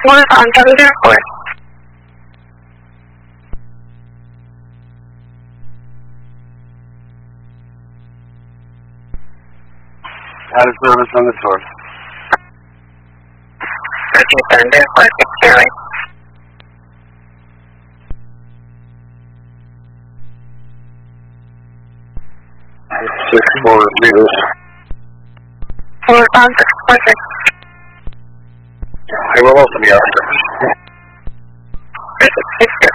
More contact request. Out of service on the source. Return request experience. 6-4 meters. More contact perfect. I will open the officer. Perfect.